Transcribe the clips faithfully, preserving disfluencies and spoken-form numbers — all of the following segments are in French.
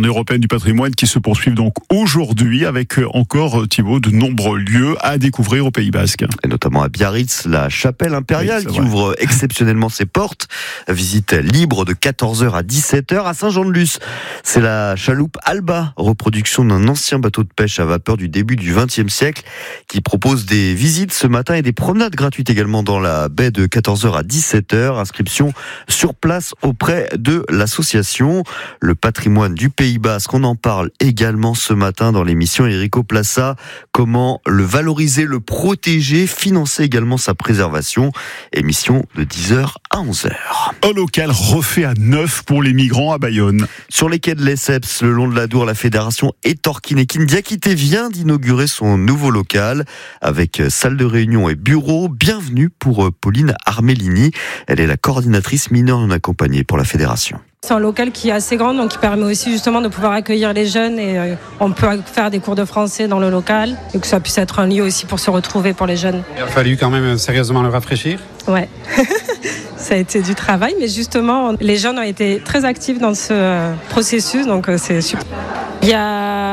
Journée européenne du patrimoine qui se poursuivent donc aujourd'hui avec encore, Thibaut, de nombreux lieux à découvrir au Pays Basque. Et notamment à Biarritz, la chapelle impériale oui, qui vrai. ouvre exceptionnellement ses portes. Visite libre de quatorze heures à dix-sept heures. À Saint-Jean-de-Luz, c'est la chaloupe Alba, reproduction d'un ancien bateau de pêche à vapeur du début du vingtième siècle, qui propose des visites ce matin et des promenades gratuites également dans la baie de quatorze heures à dix-sept heures. Inscription sur place auprès de l'association Le Patrimoine du Pays Basque. On en parle également ce matin dans l'émission Enrico Plaça. Comment le valoriser, le protéger, financer également sa préservation. Émission de dix heures à onze heures. Un local refait à neuf pour les migrants à Bayonne. Sur les quais de Lesseps, le long de la Dour, la fédération Etorkin Diakité vient d'inaugurer son nouveau local avec salle de réunion et bureau. Bienvenue pour Pauline Armellini. Elle est la coordinatrice mineure non accompagnée pour la fédération. C'est un local qui est assez grand, donc qui permet aussi justement de pouvoir accueillir les jeunes et euh, on peut faire des cours de français dans le local et que ça puisse être un lieu aussi pour se retrouver pour les jeunes. Il a fallu quand même sérieusement le rafraîchir. Ouais, ça a été du travail, mais justement les jeunes ont été très actifs dans ce euh, processus, donc euh, c'est super. Il y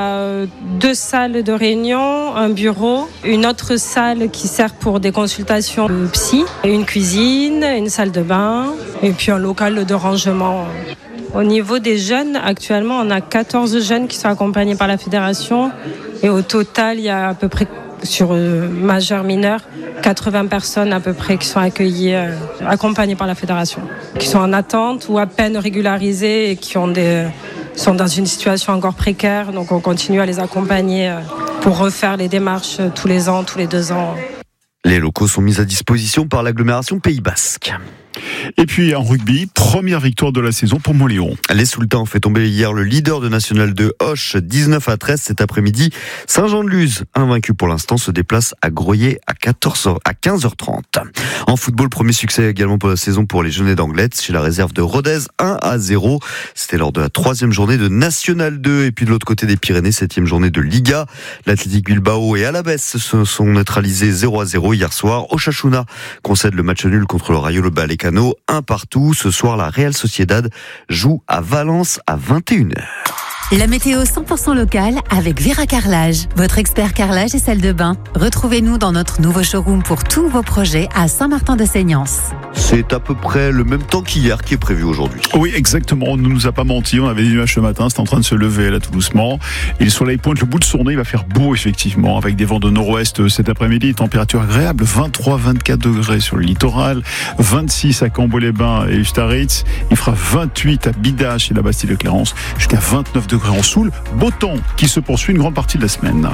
a deux salles de réunion, un bureau, une autre salle qui sert pour des consultations de psy, une cuisine, une salle de bain et puis un local de rangement. Au niveau des jeunes, actuellement, on a quatorze jeunes qui sont accompagnés par la fédération et au total, il y a à peu près, sur euh, majeur mineur, quatre-vingts personnes à peu près qui sont accueillies, euh, accompagnées par la fédération, qui sont en attente ou à peine régularisées et qui ont des... sont dans une situation encore précaire, donc on continue à les accompagner pour refaire les démarches tous les ans, tous les deux ans. Les locaux sont mis à disposition par l'agglomération Pays Basque. Et puis en rugby, première victoire de la saison pour Montléon. Les Sultans ont fait tomber hier le leader de National deux, Auch, dix-neuf à treize cet après-midi. Saint-Jean-de-Luz, invaincu pour l'instant, se déplace à Groyer à quatorze heures, à quinze heures trente. En football, premier succès également pour la saison pour les Jeunets d'Anglet, chez la réserve de Rodez, un à zéro. C'était lors de la troisième journée de National deux. Et puis de l'autre côté des Pyrénées, septième journée de Liga. L'Athletic Bilbao et Alavés se sont neutralisés zéro à zéro hier soir. Osasuna concède le match nul contre le Rayo Vallecano, un partout. Ce soir, la Real Sociedad joue à Valence à vingt et une heures. La météo cent pour cent locale avec Vera Carrelage, votre expert carrelage et salle de bain. Retrouvez-nous dans notre nouveau showroom pour tous vos projets à Saint-Martin-de-Seignance. C'est à peu près le même temps qu'hier qui est prévu aujourd'hui. Oui, exactement. On ne nous a pas menti. On avait des nuages ce matin. C'est en train de se lever là tout doucement. Et le soleil pointe le bout de son nez. Il va faire beau effectivement avec des vents de nord-ouest cet après-midi. Température agréable, vingt-trois à vingt-quatre degrés sur le littoral, vingt-six à Cambo-les-Bains et Ustaritz. Il fera vingt-huit à Bidache et la Bastille de Clarence, jusqu'à vingt-neuf degrés en Soule. Beau temps qui se poursuit une grande partie de la semaine.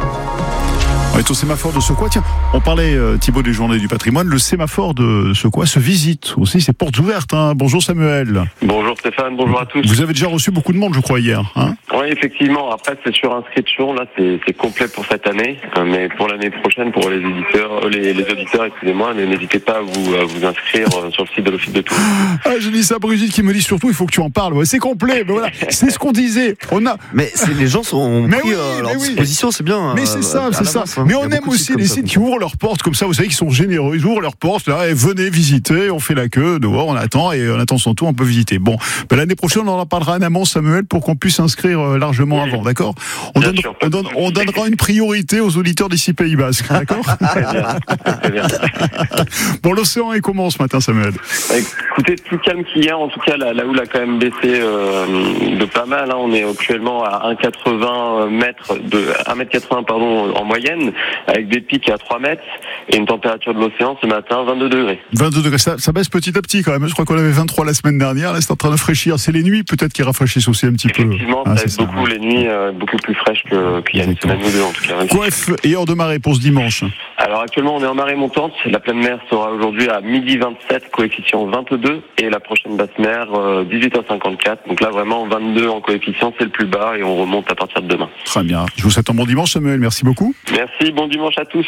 On est au sémaphore de Sequoia. Tiens, on parlait, euh, Thibaut, des journées du patrimoine. Le sémaphore de Sequoia se visite aussi, c'est portes ouvertes. Hein. Bonjour Samuel. Bonjour Stéphane, bonjour à tous. Vous avez déjà reçu beaucoup de monde, je crois, hier. Hein. Oui, effectivement. Après, c'est sur inscription. Là, c'est, c'est complet pour cette année. Mais pour l'année prochaine, pour les éditeurs, les, les auditeurs, excusez-moi, n'hésitez pas à vous, à vous inscrire sur le site de l'Office de Toulouse. Ah, je dis ça à Brigitte qui me dit surtout, il faut que tu en parles. Ouais, c'est complet. Mais voilà, c'est ce qu'on disait. On a. Mais c'est, les gens sont mais pris oui, à leur mais oui. disposition, c'est bien. Mais c'est ça, euh, c'est ça. hein. Mais on aime aussi les sites qui ouvrent leurs portes comme ça. Vous savez qu'ils sont généreux. Ils ouvrent leurs portes. Là, et venez visiter. On fait la queue dehors. On attend et on attend son tour. On peut visiter. Bon, ben, l'année prochaine, on en parlera en amont, Samuel, pour qu'on puisse s'inscrire largement oui. avant. D'accord. On, donne, sûr, on, donne, on donnera une priorité aux auditeurs d'ici Pays Basque. D'accord. Très bien. Très bien. Bon, l'océan est comment ce matin, Samuel? Écoutez, plus calme qu'hier. En tout cas, la, la houle a quand même baissé euh, de pas mal. Hein. On est actuellement à un mètre quatre-vingts mètres de un mètre quatre-vingts pardon en moyenne, avec des pics à trois mètres et une température de l'océan ce matin vingt-deux degrés. vingt-deux degrés, ça, ça baisse petit à petit quand même. Je crois qu'on avait vingt-trois la semaine dernière. Là, c'est en train de fraîchir. C'est les nuits peut-être qui rafraîchissent aussi un petit peu. Effectivement, ah, ça baisse beaucoup ça. Les nuits, euh, beaucoup plus fraîches que, qu'il y a une semaine ou deux en tout cas. Coiffe et hors de marée pour ce dimanche. Alors actuellement, on est en marée montante. La pleine mer sera aujourd'hui à midi vingt-sept, coefficient vingt-deux, et la prochaine basse mer euh, dix-huit heures cinquante-quatre. Donc là, vraiment vingt-deux en coefficient, c'est le plus bas et on remonte à partir de demain. Très bien. Je vous souhaite un bon dimanche, Samuel. Merci beaucoup. Merci. Bon dimanche à tous.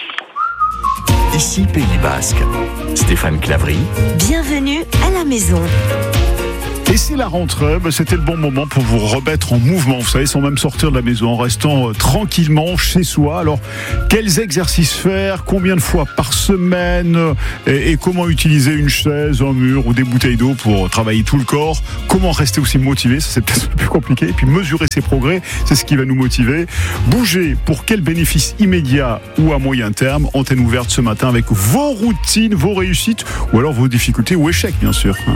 Ici Pays Basque. Stéphane Clavry. Bienvenue à la maison. Et c'est la rentrée, ben c'était le bon moment pour vous remettre en mouvement, vous savez, sans même sortir de la maison, en restant euh, tranquillement chez soi. Alors, quels exercices faire, combien de fois par semaine, euh, et, et comment utiliser une chaise, un mur ou des bouteilles d'eau pour travailler tout le corps, comment rester aussi motivé, ça c'est peut-être plus compliqué, et puis mesurer ses progrès, c'est ce qui va nous motiver. Bouger, pour quel bénéfice immédiat ou à moyen terme? Antenne ouverte ce matin avec vos routines, vos réussites, ou alors vos difficultés ou échecs, bien sûr. Hein.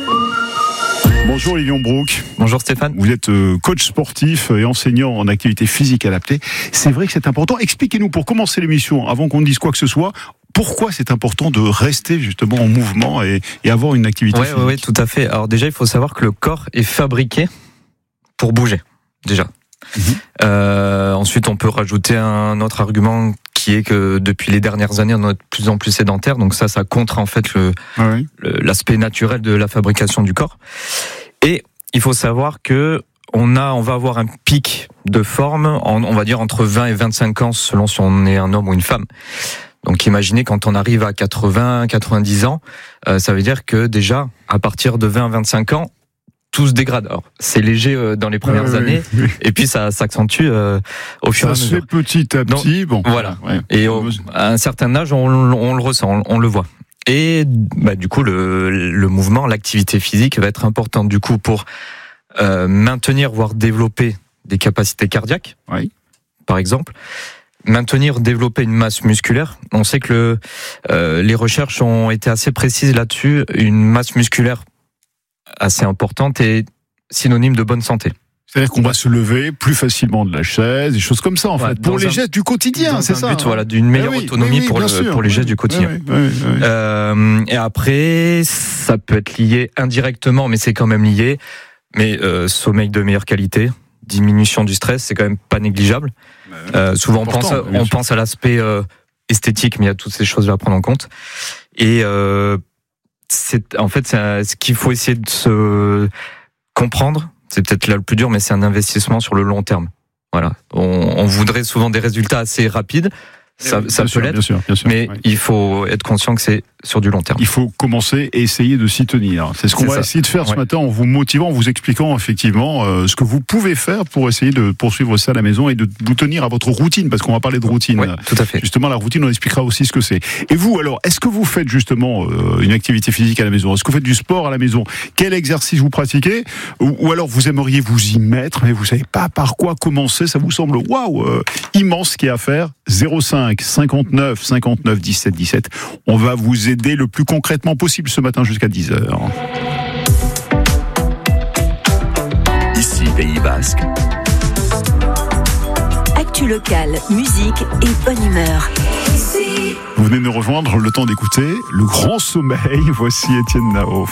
Bonjour Olivier Brook. Bonjour Stéphane. Vous êtes coach sportif et enseignant en activité physique adaptée. C'est vrai que c'est important. Expliquez-nous, pour commencer l'émission, avant qu'on ne dise quoi que ce soit, pourquoi c'est important de rester justement en mouvement et, et avoir une activité ouais, physique. Oui, tout à fait. Alors déjà, il faut savoir que le corps est fabriqué pour bouger, déjà. Mmh. Euh, ensuite, on peut rajouter un autre argument qui est que depuis les dernières années, on est de plus en plus sédentaire. Donc ça, ça contre en fait le, ah oui. le, l'aspect naturel de la fabrication du corps. Et il faut savoir que on a, on va avoir un pic de forme, en, on va dire entre vingt et vingt-cinq ans, selon si on est un homme ou une femme. Donc imaginez quand on arrive à quatre-vingts, quatre-vingt-dix ans, euh, ça veut dire que déjà, à partir de vingt à vingt-cinq ans, tout se dégrade. Alors, c'est léger euh, dans les premières ah, oui, années, oui. et puis ça s'accentue euh, au fur et à mesure. Ça se fait petit à petit. Donc, bon, voilà. Ouais. Et au, à un certain âge, on, on le ressent, on, on le voit. Et bah, du coup, le, le mouvement, l'activité physique va être importante du coup pour euh, maintenir, voire développer des capacités cardiaques, oui. par exemple. Maintenir, développer une masse musculaire. On sait que le, euh, les recherches ont été assez précises là-dessus. Une masse musculaire assez importante et synonyme de bonne santé. C'est-à-dire qu'on va se lever plus facilement de la chaise, des choses comme ça en ouais, fait, pour les un, gestes du quotidien, c'est ça. But, hein. Voilà, d'une meilleure oui, autonomie oui, pour, le, sûr, pour les gestes oui, du quotidien. Oui, oui, oui. Euh, et après, ça peut être lié indirectement, mais c'est quand même lié. Mais euh, sommeil de meilleure qualité, diminution du stress, c'est quand même pas négligeable. Euh, souvent, on pense, à, on pense à l'aspect euh, esthétique, mais il y a toutes ces choses-là à prendre en compte. Et euh, c'est en fait c'est ce qu'il faut essayer de se comprendre. C'est peut-être là le plus dur, mais c'est un investissement sur le long terme. Voilà, on, on voudrait souvent des résultats assez rapides. Ça, oui, ça peut sûr, l'être, bien sûr, bien sûr, mais oui. Il faut être conscient que c'est sur du long terme. Il faut commencer et essayer de s'y tenir. C'est ce qu'on c'est va ça. essayer de faire ouais. ce matin en vous motivant, en vous expliquant effectivement euh, ce que vous pouvez faire pour essayer de poursuivre ça à la maison et de vous tenir à votre routine, parce qu'on va parler de routine. Oui, tout à fait. Justement, la routine, on expliquera aussi ce que c'est. Et vous, alors, est-ce que vous faites justement euh, une activité physique à la maison? Est-ce que vous faites du sport à la maison? Quel exercice vous pratiquez? ou, ou alors vous aimeriez vous y mettre, mais vous savez pas par quoi commencer? Ça vous semble waouh euh, immense ce qu'il y a à faire? zéro cinq cinquante-neuf cinquante-neuf dix-sept dix-sept. On va vous aider le plus concrètement possible ce matin jusqu'à dix heures. Ici Pays Basque. Actu locale, musique et bonne humeur. Vous venez de nous rejoindre, le temps d'écouter Le Grand Sommeil. Voici Étienne Nao.